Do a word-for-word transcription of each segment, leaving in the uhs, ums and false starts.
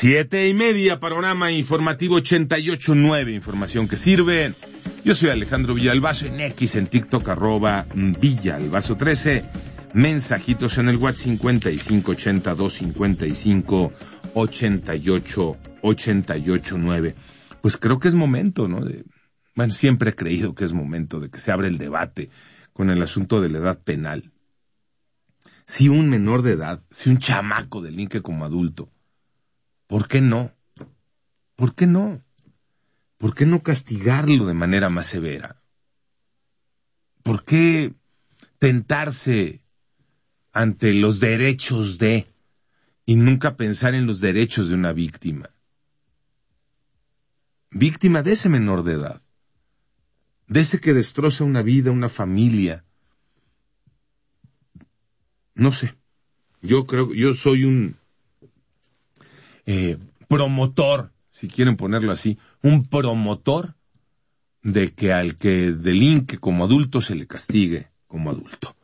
Siete y media, panorama informativo ochenta y ocho punto nueve, información que sirve. Yo soy Alejandro Villalbazo, en X, en TikTok, arroba Villalbazo trece. Mensajitos en el WhatsApp cincuenta y cinco ochenta y dos cincuenta y cinco ochenta y ocho ochenta y ocho nueve. Pues creo que es momento, ¿no? De, bueno, siempre he creído que es momento de que se abra el debate con el asunto de la edad penal. Si un menor de edad, si un chamaco delinque como adulto, ¿por qué no? ¿Por qué no? ¿Por qué no castigarlo de manera más severa? ¿Por qué tentarse ante los derechos de y nunca pensar en los derechos de una víctima? Víctima de ese menor de edad, de ese que destroza una vida, una familia. No sé, yo creo, yo soy un eh, promotor, si quieren ponerlo así, un promotor de que al que delinque como adulto se le castigue como adulto.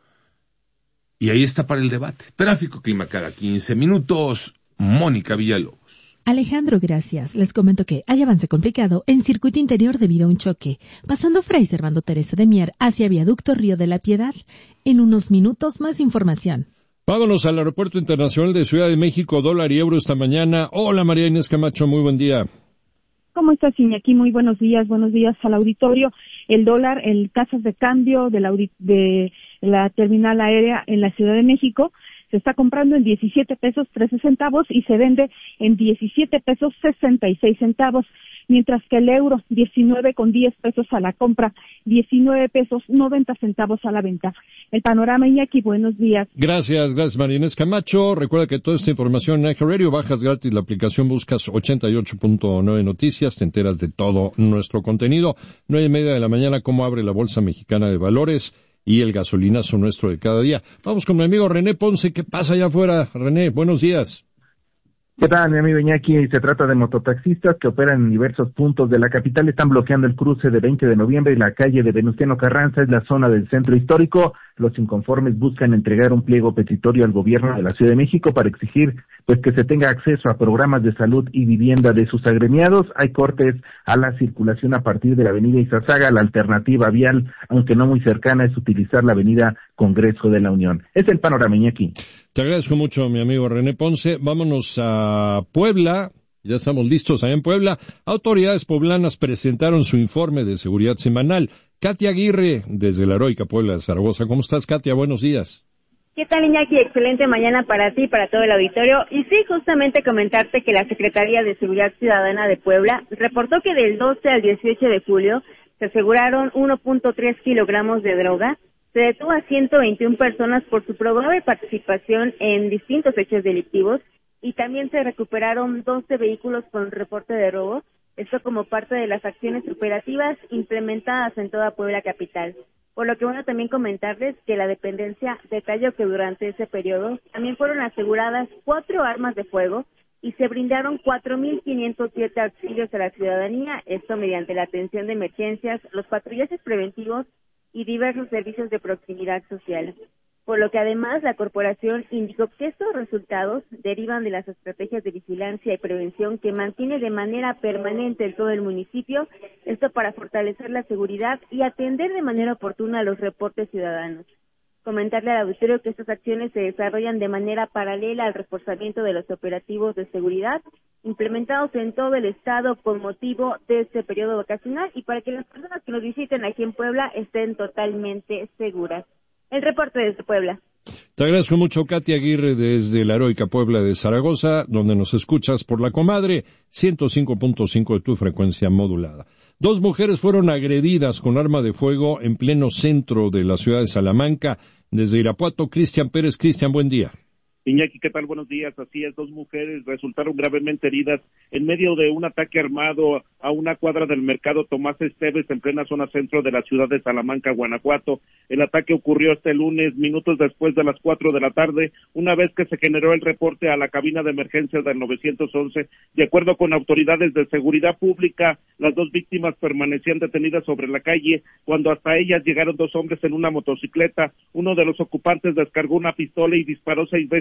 Y ahí está para el debate. Tráfico, clima cada quince minutos. Mónica Villalobos. Alejandro, gracias. Les comento que hay avance complicado en circuito interior debido a un choque, pasando Fray Servando Teresa de Mier hacia Viaducto Río de la Piedad. En unos minutos más información. Vámonos al Aeropuerto Internacional de Ciudad de México, dólar y euro esta mañana. Hola María Inés Camacho, muy buen día. ¿Cómo estás, Iñaki? Muy buenos días, buenos días al auditorio. El dólar en casas de cambio de la, de la terminal aérea en la Ciudad de México se está comprando en diecisiete pesos trece centavos y se vende en diecisiete pesos sesenta y seis centavos, mientras que el euro diecinueve con diez pesos a la compra, diecinueve pesos noventa centavos a la venta. El panorama, Iñaki, buenos días. Gracias, gracias María Inés Camacho. Recuerda que toda esta información en Eje Radio, bajas gratis la aplicación, buscas ochenta y ocho punto nueve Noticias, te enteras de todo nuestro contenido. Nueve y media de la mañana, cómo abre la Bolsa Mexicana de Valores y el gasolinazo nuestro de cada día. Vamos con mi amigo René Ponce. ¿Qué pasa allá afuera? René, buenos días. ¿Qué tal, mi amigo Iñaki? Se trata de mototaxistas que operan en diversos puntos de la capital. Están bloqueando el cruce de veinte de noviembre y la calle de Venustiano Carranza, es la zona del centro histórico. Los inconformes buscan entregar un pliego petitorio al gobierno de la Ciudad de México para exigir pues que se tenga acceso a programas de salud y vivienda de sus agremiados. Hay cortes a la circulación a partir de la avenida Izazaga. La alternativa vial, aunque no muy cercana, es utilizar la avenida Congreso de la Unión. Es el panorama, Iñaki. Te agradezco mucho, mi amigo René Ponce. Vámonos a Puebla. Ya estamos listos allá en Puebla. Autoridades poblanas presentaron su informe de seguridad semanal. Katia Aguirre, desde la heroica Puebla de Zaragoza. ¿Cómo estás, Katia? Buenos días. ¿Qué tal, Iñaki? Excelente mañana para ti y para todo el auditorio. Y sí, justamente comentarte que la Secretaría de Seguridad Ciudadana de Puebla reportó que del doce al dieciocho de julio se aseguraron uno punto tres kilogramos de droga. Se detuvo a ciento veintiuna personas por su probable participación en distintos hechos delictivos y también se recuperaron doce vehículos con reporte de robo, esto como parte de las acciones operativas implementadas en toda Puebla capital. Por lo que bueno también comentarles que la dependencia detalló que durante ese periodo también fueron aseguradas cuatro armas de fuego y se brindaron cuatro mil quinientos siete auxilios a la ciudadanía, esto mediante la atención de emergencias, los patrullajes preventivos y diversos servicios de proximidad social. Por lo que además la corporación indicó que estos resultados derivan de las estrategias de vigilancia y prevención que mantiene de manera permanente en todo el municipio, esto para fortalecer la seguridad y atender de manera oportuna los reportes ciudadanos. Comentarle al auditorio que estas acciones se desarrollan de manera paralela al reforzamiento de los operativos de seguridad implementados en todo el estado con motivo de este periodo vacacional y para que las personas que nos visiten aquí en Puebla estén totalmente seguras. El reporte desde Puebla. Te agradezco mucho, Katia Aguirre, desde la heroica Puebla de Zaragoza, donde nos escuchas por la comadre ciento cinco punto cinco de tu frecuencia modulada. Dos mujeres fueron agredidas con arma de fuego en pleno centro de la ciudad de Salamanca. Desde Irapuato, Cristian Pérez. Cristian, buen día. Iñaki, ¿qué tal? Buenos días. Así es, dos mujeres resultaron gravemente heridas en medio de un ataque armado a una cuadra del mercado Tomás Esteves en plena zona centro de la ciudad de Salamanca, Guanajuato. El ataque ocurrió este lunes, minutos después de las cuatro de la tarde, una vez que se generó el reporte a la cabina de emergencias del nueve once. De acuerdo con autoridades de seguridad pública, las dos víctimas permanecían detenidas sobre la calle cuando hasta ellas llegaron dos hombres en una motocicleta. Uno de los ocupantes descargó una pistola y disparó seis veces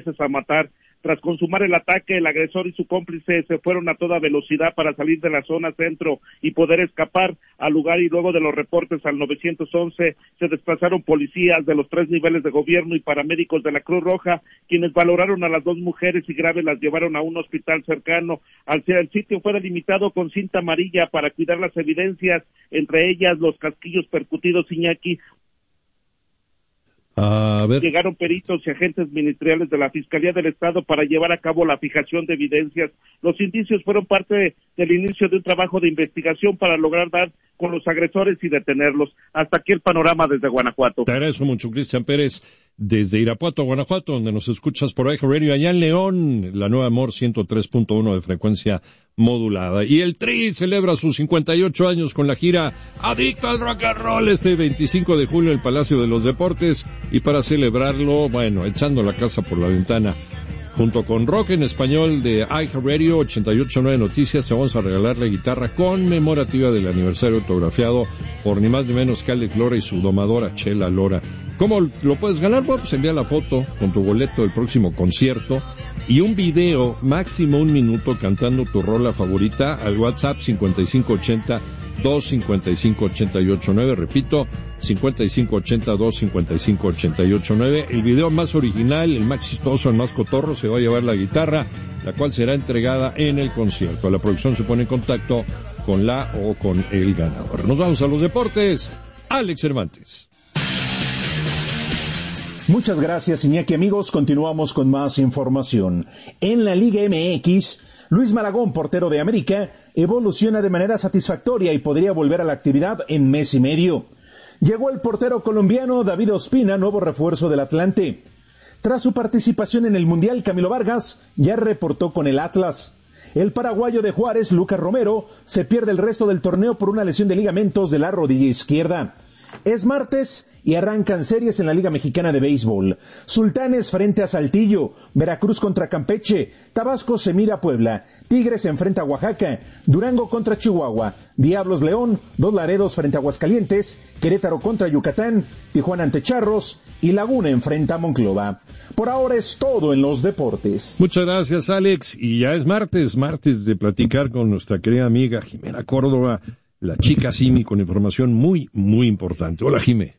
veces a matar. Tras consumar el ataque, el agresor y su cómplice se fueron a toda velocidad para salir de la zona centro y poder escapar al lugar, y luego de los reportes al nueve once se desplazaron policías de los tres niveles de gobierno y paramédicos de la Cruz Roja, quienes valoraron a las dos mujeres y graves las llevaron a un hospital cercano. Al el sitio fue delimitado con cinta amarilla para cuidar las evidencias, entre ellas los casquillos percutidos, Iñaki. A ver. Llegaron peritos y agentes ministeriales de la Fiscalía del Estado para llevar a cabo la fijación de evidencias. Los indicios fueron parte del inicio de un trabajo de investigación para lograr dar con los agresores y detenerlos. Hasta aquí el panorama desde Guanajuato. Te agradezco mucho, Cristian Pérez, desde Irapuato, Guanajuato, donde nos escuchas por iHeart Radio, allá en León, la Nueva Amor ciento tres punto uno de frecuencia modulada. Y el Tri celebra sus cincuenta y ocho años con la gira Adicto al Rock and Roll este veinticinco de julio en el Palacio de los Deportes, y para celebrarlo, bueno, echando la casa por la ventana, junto con Rock en Español de iHeart Radio ochenta y ocho punto nueve Noticias, te vamos a regalar la guitarra conmemorativa del aniversario autografiado por ni más ni menos que Alex Lora y su domadora Chela Lora. ¿Cómo lo puedes ganar? Bueno, pues envía la foto con tu boleto del próximo concierto y un video, máximo un minuto, cantando tu rola favorita al WhatsApp cincuenta y cinco ochenta, dos cincuenta y cinco ochenta y ocho nueve, repito, cincuenta y cinco ochenta, dos cincuenta y cinco ochenta y ocho nueve. El video más original, el más chistoso, el más cotorro, se va a llevar la guitarra, la cual será entregada en el concierto. La producción se pone en contacto con la o con el ganador. Nos vamos a los deportes. Alex Cervantes. Muchas gracias, Iñaki. Amigos, continuamos con más información. En la Liga M X, Luis Malagón, portero de América, evoluciona de manera satisfactoria y podría volver a la actividad en mes y medio. Llegó el portero colombiano David Ospina, nuevo refuerzo del Atlante. Tras su participación en el Mundial, Camilo Vargas ya reportó con el Atlas. El paraguayo de Juárez, Lucas Romero, se pierde el resto del torneo por una lesión de ligamentos de la rodilla izquierda. Es martes y arrancan series en la Liga Mexicana de Béisbol. Sultanes frente a Saltillo, Veracruz contra Campeche, Tabasco se mira a Puebla, Tigres enfrenta a Oaxaca, Durango contra Chihuahua, Diablos León, Dos Laredos frente a Aguascalientes, Querétaro contra Yucatán, Tijuana ante Charros y Laguna enfrenta a Monclova. Por ahora es todo en los deportes. Muchas gracias, Alex, y ya es martes, martes de platicar con nuestra querida amiga Jimena Córdoba, la chica Simi, con información muy, muy importante. Hola, Jimé.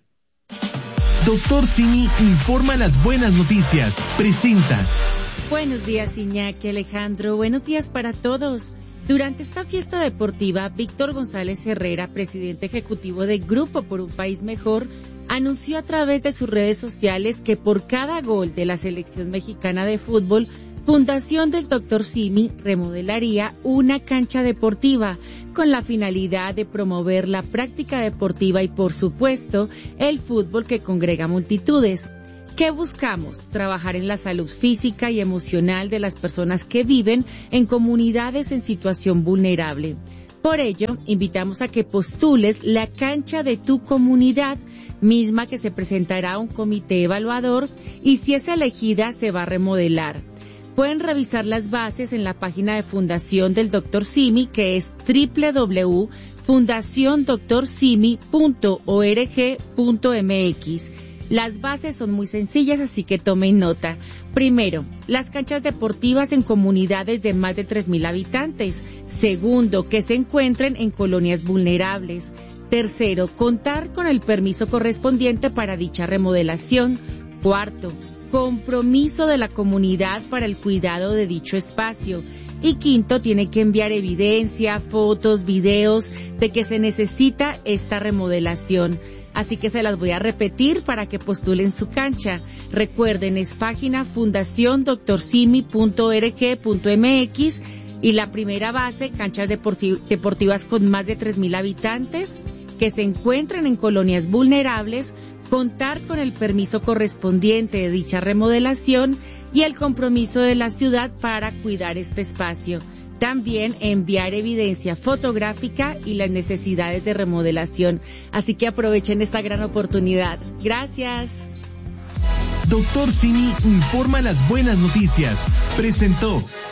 Doctor Simi informa las buenas noticias. Presenta. Buenos días, Iñaki, Alejandro. Buenos días para todos. Durante esta fiesta deportiva, Víctor González Herrera, presidente ejecutivo de Grupo por un País Mejor, anunció a través de sus redes sociales que por cada gol de la selección mexicana de fútbol, Fundación del Doctor Simi remodelaría una cancha deportiva con la finalidad de promover la práctica deportiva y, por supuesto, el fútbol que congrega multitudes. ¿Qué buscamos? Trabajar en la salud física y emocional de las personas que viven en comunidades en situación vulnerable. Por ello, invitamos a que postules la cancha de tu comunidad, misma que se presentará a un comité evaluador y, si es elegida, se va a remodelar. Pueden revisar las bases en la página de Fundación del Doctor Simi, que es doble u doble u doble u punto fundación doctor simi punto org punto m x. Las bases son muy sencillas, así que tomen nota. Primero, las canchas deportivas en comunidades de más de tres mil habitantes. Segundo, que se encuentren en colonias vulnerables. Tercero, contar con el permiso correspondiente para dicha remodelación. Cuarto, compromiso de la comunidad para el cuidado de dicho espacio. Y quinto, tiene que enviar evidencia, fotos, videos de que se necesita esta remodelación. Así que se las voy a repetir para que postulen su cancha. Recuerden, es página fundación doctor simi punto org punto m x y la primera base, canchas deportivas con más de tres mil habitantes que se encuentren en colonias vulnerables, contar con el permiso correspondiente de dicha remodelación y el compromiso de la ciudad para cuidar este espacio. También enviar evidencia fotográfica y las necesidades de remodelación. Así que aprovechen esta gran oportunidad. Gracias. Doctor Simi informa las buenas noticias. Presentó.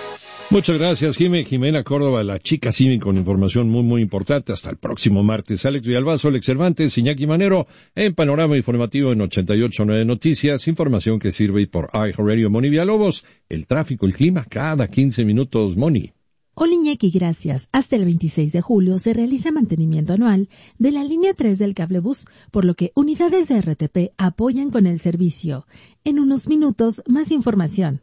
Muchas gracias, Jimé. Jimena Córdoba, la chica Simi, con información muy, muy importante. Hasta el próximo martes. Alex Villalbazo, Alex Cervantes, Iñaki Manero, en Panorama Informativo en ochenta y ocho punto nueve Noticias. Información que sirve por iHeartRadio. Moni Villalobos, el tráfico, el clima, cada quince minutos, Moni. Hola Iñaki, gracias. Hasta el veintiséis de julio se realiza mantenimiento anual de la línea tres del cablebús, por lo que unidades de R T P apoyan con el servicio. En unos minutos, más información.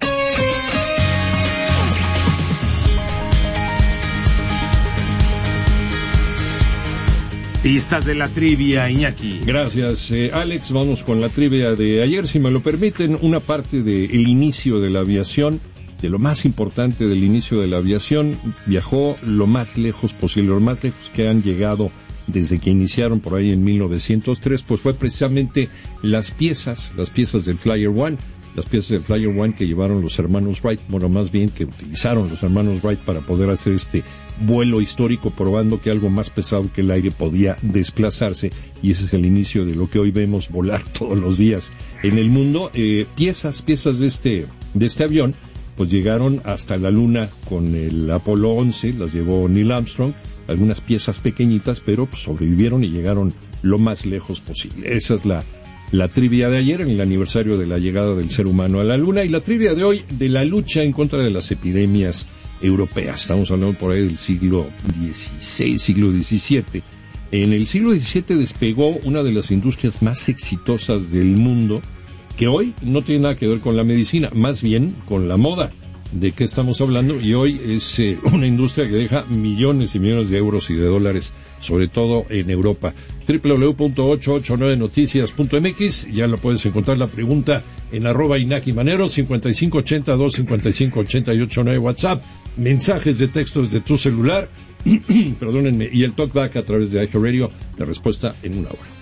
Pistas de la trivia, Iñaki. Gracias, eh, Alex. Vamos con la trivia de ayer, si me lo permiten. Una parte del inicio de la aviación, de lo más importante del inicio de la aviación, viajó lo más lejos posible, lo más lejos que han llegado desde que iniciaron por ahí en mil novecientos tres, pues fue precisamente las piezas, las piezas del Flyer One, las piezas del Flyer One que llevaron los hermanos Wright, bueno, más bien que utilizaron los hermanos Wright para poder hacer este vuelo histórico, probando que algo más pesado que el aire podía desplazarse, y ese es el inicio de lo que hoy vemos volar todos los días en el mundo. Eh, piezas, piezas de este, de este avión, pues llegaron hasta la Luna con el Apolo once, las llevó Neil Armstrong, algunas piezas pequeñitas, pero pues, sobrevivieron y llegaron lo más lejos posible. Esa es la La trivia de ayer, en el aniversario de la llegada del ser humano a la Luna, y la trivia de hoy, de la lucha en contra de las epidemias europeas. Estamos hablando por ahí del siglo dieciséis, siglo diecisiete. En el siglo diecisiete despegó una de las industrias más exitosas del mundo, que hoy no tiene nada que ver con la medicina, más bien con la moda. ¿De qué estamos hablando? Y hoy es eh, una industria que deja millones y millones de euros y de dólares, sobre todo en Europa. doble u doble u doble u punto ochocientos ochenta y nueve noticias punto m x, ya lo puedes encontrar la pregunta en arroba Iñaki Manero, cincuenta y cinco ochenta dos cincuenta y cinco ochenta y ocho nueve WhatsApp, mensajes de texto desde tu celular, perdónenme, y el talkback a través de iHeartRadio, la respuesta en una hora.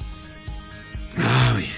Ay.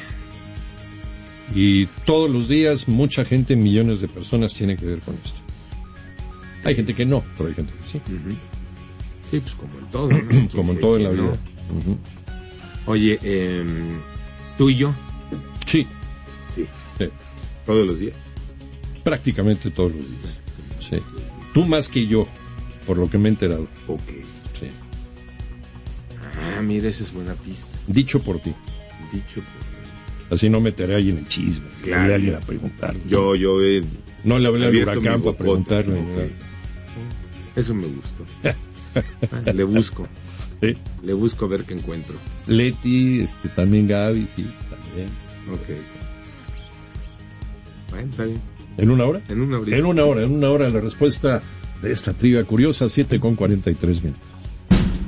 Y todos los días, mucha gente, millones de personas tiene que ver con esto. Hay gente que no, pero hay gente que sí. Uh-huh. Sí, pues como en todo, ¿no? Como en todo en la vida. No. Uh-huh. Oye, eh, ¿tú y yo? Sí. Sí. Sí. ¿Todos los días? Prácticamente todos los días. Sí. Tú más que yo, por lo que me he enterado. Ok. Sí. Ah, mira, esa es buena pista. Dicho por ti. Dicho por ti. Así no meteré a alguien en el chisme. Claro. Le alguien a preguntar. Yo, yo he... No le hablé al huracán para preguntarle. Okay. Eso me gustó. Ah, le busco. ¿Sí? Le busco a ver qué encuentro. Leti, este, también Gaby, sí, también. Ok. Bueno, está bien. ¿En una hora? En una hora. En una hora, en una hora la respuesta de esta trivia curiosa, siete con cuarenta y tres minutos.